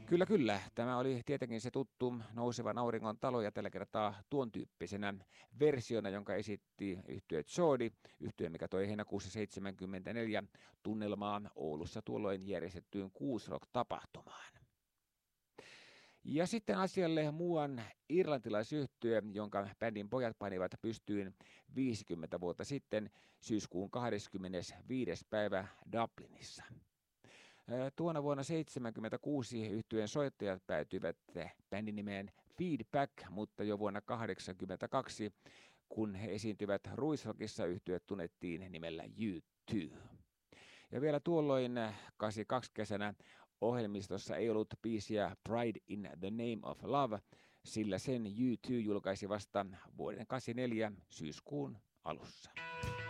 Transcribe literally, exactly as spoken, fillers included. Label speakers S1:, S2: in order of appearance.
S1: Kyllä, kyllä. Tämä oli tietenkin se tuttu Nousevan auringon talo ja tällä kertaa tuon tyyppisenä versiona, jonka esitti yhtye Jordi, yhtye, mikä toi heinäkuussa seitsemänkymmentäneljä tunnelmaan Oulussa tuolloin järjestettyyn Kuusrock-tapahtumaan. Ja sitten asialle muuan irlantilaisyhtye, jonka bändin pojat panivat pystyyn viisikymmentä vuotta sitten syyskuun kahdeskymmenesviides päivä Dublinissa. Tuona vuonna seitsemänkymmentäkuusi yhtyeen soittajat päätyivät bändin nimeen Feedback, mutta jo vuonna kahdeksankymmentäkaksi, kun he esiintyvät Ruisrockissa, yhtye tunnettiin nimellä U two. Ja vielä tuolloin kahdeksankymmentäkaksi kesänä ohjelmistossa ei ollut biisiä Pride in the Name of Love, sillä sen U two julkaisi vasta vuoden kahdeksankymmentäneljä syyskuun alussa.